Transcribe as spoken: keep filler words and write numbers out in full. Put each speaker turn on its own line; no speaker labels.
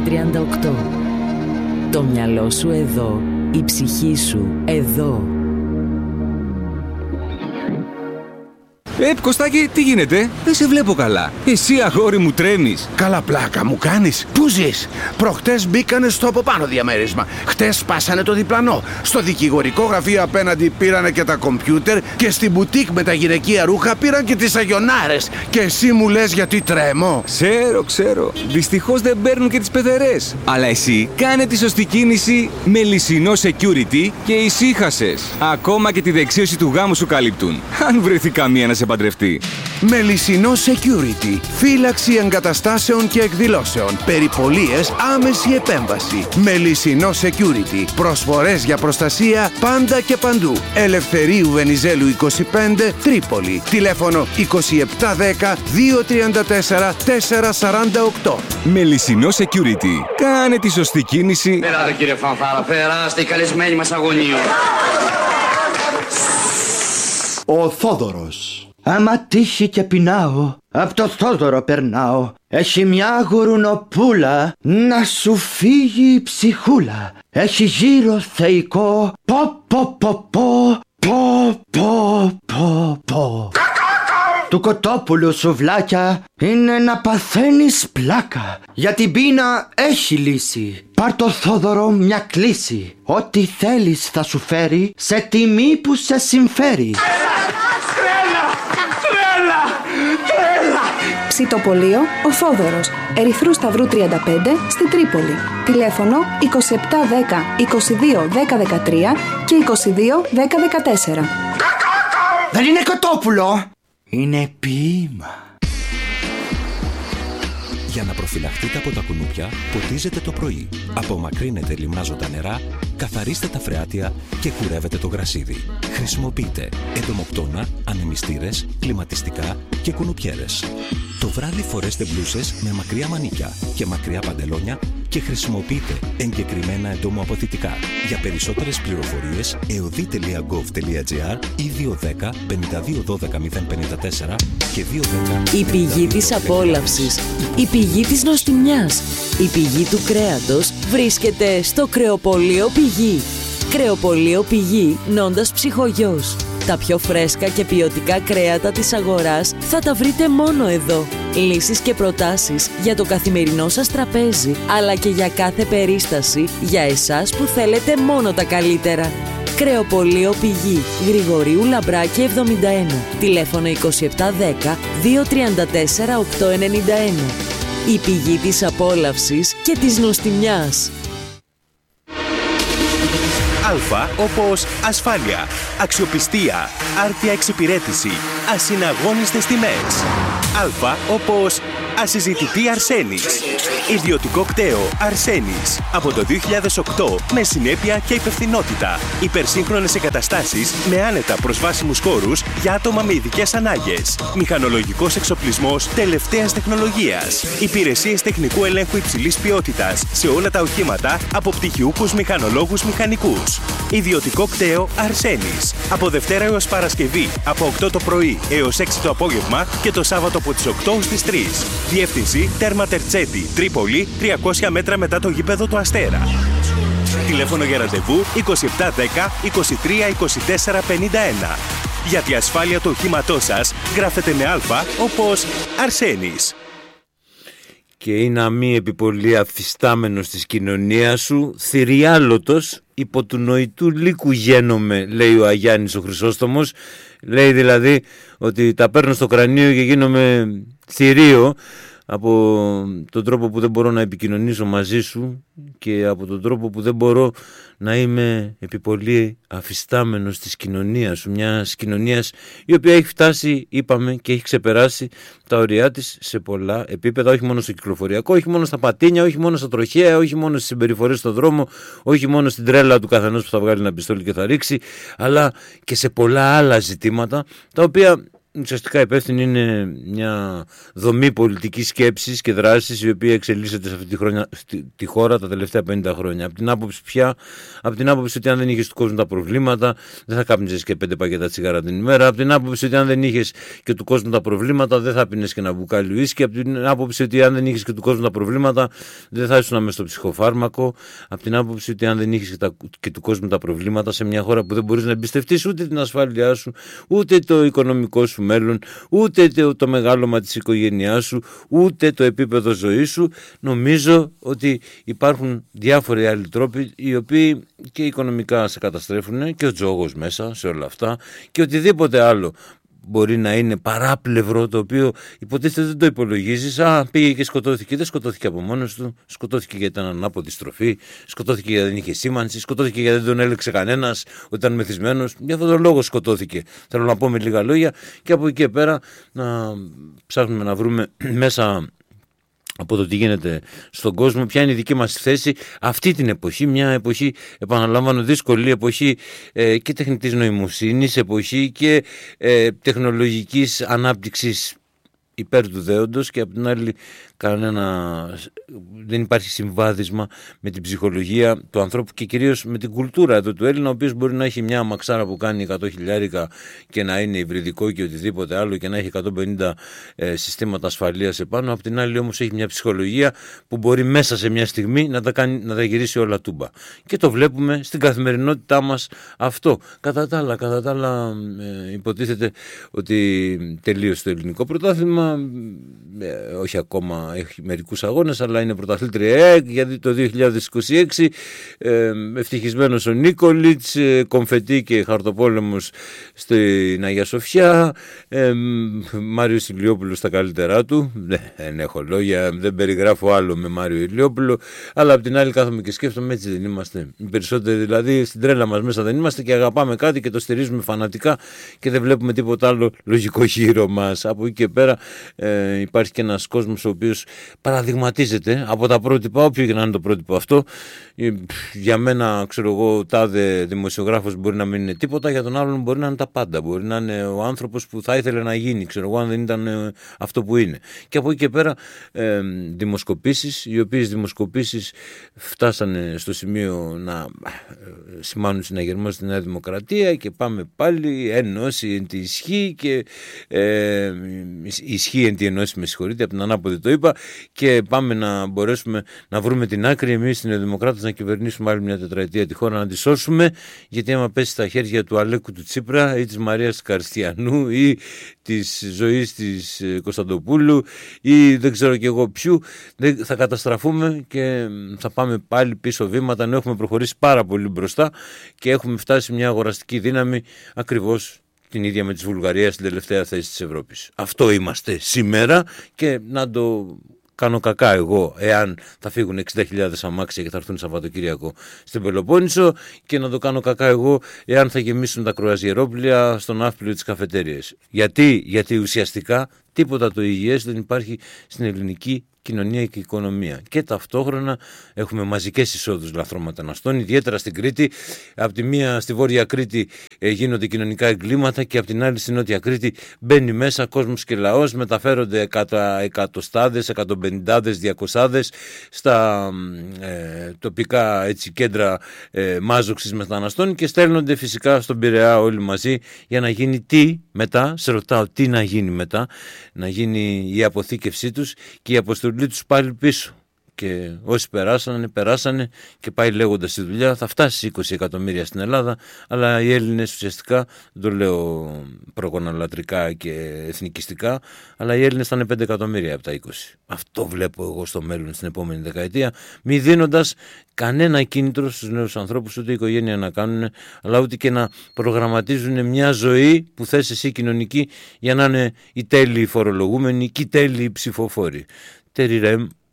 τριάντα οκτώ. Το μυαλό σου εδώ, η ψυχή σου εδώ.
Ε, Κωστάκη, τι γίνεται? Δεν σε βλέπω καλά. Εσύ, αγόρι μου, τρέμεις.
Καλά πλάκα μου κάνεις. Πού ζεις? Προχτές μπήκανε στο από πάνω διαμέρισμα. Χτες σπάσανε το διπλανό. Στο δικηγορικό γραφείο απέναντι πήρανε και τα κομπιούτερ. Και στην μπουτίκ με τα γυναικεία ρούχα πήραν και τις αγιονάρες. Και εσύ μου λες γιατί τρέμω?
Ξέρω, ξέρω. Δυστυχώς δεν παίρνουν και τις πεθερές. Αλλά εσύ κάνε τη σωστή κίνηση με Λυσσινό Security και ησύχασες. Ακόμα και τη δεξίωση του γάμου σου καλύπτουν. Αν βρεθεί καμία να σε παντρευτεί.
Με Λυσσινό Security. Φύλαξη εγκαταστάσεων και εκδηλώσεων. Περιπολίες, άμεση επέμβαση. Με Λυσσινό Security. Προσφορές για προστασία πάντα και παντού. Ελευθερίου Βενιζέλου είκοσι πέντε, Τρίπολη. Τηλέφωνο είκοσι επτά δέκα δύο τριάντα τέσσερα τετρακόσια σαράντα οκτώ.
Με Λυσσινό Security. Κάνε τη σωστή κίνηση.
Περάτε κύριε Φανφάρα, περάστε οι καλεσμένοι μας αγωνίου.
Ο Θόδωρος. Άμα τύχει και πεινάω, απ' το Θόδωρο περνάω. Έχει μια γουρουνοπούλα, να σου φύγει η ψυχούλα. Έχει γύρω θεϊκό, πο πο πο πο, πο πο πο πο. Του κοτόπουλου σουβλάκια είναι να παθαίνεις πλάκα. Για την πείνα έχει λύση. Πάρ' το Θόδωρο μια κλίση. Ό,τι θέλεις θα σου φέρει σε τιμή που σε συμφέρει.
Ψητοπολείο Ο Θόδωρος, Ερυθρού Σταυρού τριάντα πέντε στην Τρίπολη. Τηλέφωνο είκοσι επτά δέκα είκοσι δύο δέκα δεκατρία και είκοσι δύο δέκα δεκατέσσερα.
Δεν είναι κοτόπουλο, είναι ποίημα.
Για να προφυλαχτείτε από τα κουνούπια, ποτίζετε το πρωί. Απομακρύνετε λιμνάζοντα νερά, καθαρίστε τα φρεάτια και κουρεύετε το γρασίδι. Χρησιμοποιείτε εντομοκτώνα, ανεμιστήρες, κλιματιστικά και κουνουπιέρες. Το βράδυ φορέστε μπλούσες με μακριά μανίκια και μακριά παντελόνια και χρησιμοποιείτε εγκεκριμένα εντομοαποθητικά. Για περισσότερες πληροφορίες, εωδή τελεία γκοβ τελεία τζι άρ ή δύο ένα μηδέν πέντε δύο ένα δύο μηδέν πέντε τέσσερα και δύο ένα.
Η πηγή της απόλαυσης, η πηγή της νοστιμιάς, η πηγή του κρέατος βρίσκεται στο Κρεοπωλείο Πηγή. Κρεοπωλείο Πηγή, Νόντας Ψυχογιός. Τα πιο φρέσκα και ποιοτικά κρέατα της αγοράς θα τα βρείτε μόνο εδώ. Λύσεις και προτάσεις για το καθημερινό σας τραπέζι, αλλά και για κάθε περίσταση, για εσάς που θέλετε μόνο τα καλύτερα. Κρεοπωλείο Πηγή, Γρηγορίου Λαμπράκη εβδομήντα ένα. Τηλέφωνο είκοσι επτά δέκα δύο τριάντα τέσσερα οκτακόσια ενενήντα ένα. Η πηγή της απόλαυσης και της νοστιμιάς.
Α όπως ασφάλεια, αξιοπιστία, άρτια εξυπηρέτηση, ασυναγώνιστες τιμές. Α όπως ασυζητητή Αρσένης. Ιδιωτικό κτέο Αρσένης. Από το δύο χιλιάδες οκτώ με συνέπεια και υπευθυνότητα. Υπερσύγχρονες εγκαταστάσεις με άνετα προσβάσιμους χώρους για άτομα με ειδικές ανάγκες. Μηχανολογικός εξοπλισμός τελευταίας τεχνολογίας. Υπηρεσίες τεχνικού ελέγχου υψηλής ποιότητας σε όλα τα οχήματα από πτυχιούχους μηχανολόγους μηχανικούς. Ιδιωτικό κτέο Αρσένης. Από Δευτέρα έως Παρασκευή από οκτώ το πρωί έως έξι το απόγευμα και το Σάββατο από τις οκτώ στις τρεις. Διεύθυνση Τέρμα Τερτσέτη, Τρίπολη, τριακόσια μέτρα μετά το γήπεδο του Αστέρα. Τηλέφωνο για ραντεβού είκοσι επτά δέκα είκοσι τρία είκοσι τέσσερα πενήντα ένα. Για τη ασφάλεια του οχήματός σας γράφετε με Α όπως Αρσένης.
Και είναι αμή επιπολή αφιστάμενος της κοινωνίας σου, θηριάλωτος υπό του νοητού λύκου γένομαι, λέει ο Αγιάννης ο Χρυσόστομος. Λέει δηλαδή ότι τα παίρνω στο κρανίο και γίνομαι θηρίο από τον τρόπο που δεν μπορώ να επικοινωνήσω μαζί σου και από τον τρόπο που δεν μπορώ να είμαι επιπολή αφιστάμενος της κοινωνίας σου, μιας κοινωνίας η οποία έχει φτάσει, είπαμε, και έχει ξεπεράσει τα ωριά της σε πολλά επίπεδα, όχι μόνο στο κυκλοφοριακό, όχι μόνο στα πατίνια, όχι μόνο στα τροχαία, όχι μόνο στις συμπεριφορές στον δρόμο, όχι μόνο στην τρέλα του καθενός που θα βγάλει ένα πιστόλι και θα ρίξει, αλλά και σε πολλά άλλα ζητήματα τα οποία ουσιαστικά υπεύθυνη είναι μια δομή πολιτικής σκέψης και δράσης η οποία εξελίσσεται σε αυτή τη, χρόνια, τη χώρα τα τελευταία πενήντα χρόνια. Από την άποψη πια, από την άποψη ότι αν δεν είχες του κόσμου τα προβλήματα, δεν θα κάπνιζες και πέντε πακέτα τσιγάρα την ημέρα. Από την άποψη ότι αν δεν είχες και του κόσμου τα προβλήματα, δεν θα πίνες και ένα μπουκάλι ουίσκι. Από την άποψη ότι αν δεν είχες και του κόσμου τα προβλήματα, δεν θα ήσουν μέσα στο ψυχοφάρμακο. Από την άποψη ότι αν δεν είχες και, τα, και του κόσμου τα προβλήματα σε μια χώρα που δεν μπορείς να εμπιστευτείς ούτε την ασφάλειά σου, ούτε το οικονομικό σου μέλλον, ούτε το, το μεγάλωμα της οικογένειάς σου, ούτε το επίπεδο ζωής σου, νομίζω ότι υπάρχουν διάφοροι άλλοι τρόποι οι οποίοι και οικονομικά σε καταστρέφουν και ο τζόγος μέσα σε όλα αυτά και οτιδήποτε άλλο μπορεί να είναι παράπλευρο, το οποίο υποτίθεται δεν το υπολογίζεις. Α, πήγε και σκοτώθηκε. Δεν σκοτώθηκε από μόνος του. Σκοτώθηκε γιατί ήταν ανάποδη στροφή. Σκοτώθηκε γιατί δεν είχε σήμανση. Σκοτώθηκε γιατί δεν τον έλεξε κανένας ότι ήταν μεθυσμένος. Για αυτόν τον λόγο σκοτώθηκε. Θέλω να πω με λίγα λόγια και από εκεί και πέρα να ψάχνουμε να βρούμε μέσα από το τι γίνεται στον κόσμο, ποια είναι η δική μας θέση αυτή την εποχή, μια εποχή, επαναλαμβάνω, δύσκολη εποχή ε, και τεχνητής νοημοσύνης, εποχή και ε, τεχνολογικής ανάπτυξης υπέρ του δέοντος και από την άλλη κανένα, δεν υπάρχει συμβάδισμα με την ψυχολογία του ανθρώπου και κυρίως με την κουλτούρα εδώ του Έλληνα, ο οποίος μπορεί να έχει μια αμαξάρα που κάνει εκατό χιλιάρικα και να είναι υβριδικό και οτιδήποτε άλλο και να έχει εκατόν πενήντα ε, συστήματα ασφαλείας επάνω. Απ' την άλλη όμως έχει μια ψυχολογία που μπορεί μέσα σε μια στιγμή να τα, κάνει, να τα γυρίσει όλα τούμπα. Και το βλέπουμε στην καθημερινότητά μας αυτό. Κατά τα άλλα, κατά τα άλλα ε, υποτίθεται ότι τελείωσε το ελληνικό πρωτάθλημα, ε, όχι ακόμα έχει μερικούς αγώνες, αλλά είναι πρωταθλήτρια ΑΕΚ, γιατί το δύο χιλιάδες είκοσι έξι ε, ευτυχισμένος ο Νίκολιτς, ε, κομφετί και χαρτοπόλεμος στην Αγία Σοφιά, ε, Μάριος Ηλιόπουλος στα καλύτερά του, δεν έχω λόγια, δεν περιγράφω άλλο με Μάριο Ηλιόπουλο, αλλά απ' την άλλη κάθομαι και σκέφτομαι, έτσι δεν είμαστε οι περισσότεροι, δηλαδή στην τρέλα μας μέσα δεν είμαστε και αγαπάμε κάτι και το στηρίζουμε φανατικά και δεν βλέπουμε τίποτα άλλο λογικό γύρω μας. Από εκεί και πέρα ε, υπάρχει και ένας κόσμος ο οποίος παραδειγματίζεται από τα πρότυπα, όποιο και να είναι το πρότυπο αυτό. Για μένα, ξέρω εγώ, τάδε δημοσιογράφος μπορεί να μην είναι τίποτα, για τον άλλον μπορεί να είναι τα πάντα. Μπορεί να είναι ο άνθρωπος που θα ήθελε να γίνει, ξέρω εγώ, αν δεν ήταν ε, αυτό που είναι. Και από εκεί και πέρα ε, δημοσκοπήσεις, οι οποίες δημοσκοπήσεις φτάσανε στο σημείο να ε, σημάνουν συναγερμό στη Νέα Δημοκρατία και πάμε πάλι ενώση εν τη ισχύ και ε, ισχύ εν τη ενώση, με συγχωρείτε, από την ανάποδη το είπα, και πάμε να μπορέσουμε να βρούμε την άκρη εμείς οι Νεοδημοκράτες να κυβερνήσουμε άλλη μια τετραετία τη χώρα, να τη σώσουμε, γιατί άμα πέσει στα χέρια του Αλέκου του Τσίπρα ή της Μαρίας Καριστιανού ή της Ζωής της Κωνσταντοπούλου ή δεν ξέρω και εγώ ποιου, θα καταστραφούμε και θα πάμε πάλι πίσω βήματα, ενώ έχουμε προχωρήσει πάρα πολύ μπροστά και έχουμε φτάσει μια αγοραστική δύναμη ακριβώς την ίδια με της Βουλγαρίας στην τελευταία θέση της Ευρώπης. Αυτό είμαστε σήμερα και να το κάνω κακά εγώ εάν θα φύγουν εξήντα χιλιάδες αμάξια και θα έρθουν Σαββατοκύριακο στην Πελοπόννησο και να το κάνω κακά εγώ εάν θα γεμίσουν τα κρουαζιερόπλια στον ναύπλιο της καφετέριας. Γιατί, γιατί ουσιαστικά τίποτα το υγιές δεν υπάρχει στην ελληνική κοινωνία και οικονομία. Και ταυτόχρονα έχουμε μαζικές εισόδους λαθρομεταναστών, ιδιαίτερα στην Κρήτη. Από τη μία στη Βόρεια Κρήτη ε, γίνονται κοινωνικά εγκλήματα και από την άλλη στη Νότια Κρήτη μπαίνει μέσα κόσμος και λαός, μεταφέρονται κατά εκατοστάδες, εκατοπενηντάδες, διακοσάδες στα ε, τοπικά έτσι, κέντρα ε, μάζοξης μεταναστών και στέλνονται φυσικά στον Πειραιά όλοι μαζί για να γίνει τι μετά, σε ρωτάω τι να γίνει μετά, να γίνει η αποθήκευσή τους και η αποστολή τους πάλι πίσω. Και όσοι περάσανε, περάσανε και πάει λέγοντας στη δουλειά, θα φτάσει είκοσι εκατομμύρια στην Ελλάδα, αλλά οι Έλληνες ουσιαστικά, δεν το λέω προγοναλατρικά και εθνικιστικά, αλλά οι Έλληνες θα είναι πέντε εκατομμύρια από τα είκοσι. Αυτό βλέπω εγώ στο μέλλον στην επόμενη δεκαετία, μη δίνοντας κανένα κίνητρο στους νέους ανθρώπους, ούτε οικογένεια να κάνουν, αλλά ούτε και να προγραμματίζουν μια ζωή που θες εσύ κοινωνική για να είναι οι τέλειοι φορολογούμενοι και οι τέλειοι ψηφοφόροι. Τεριρέμ.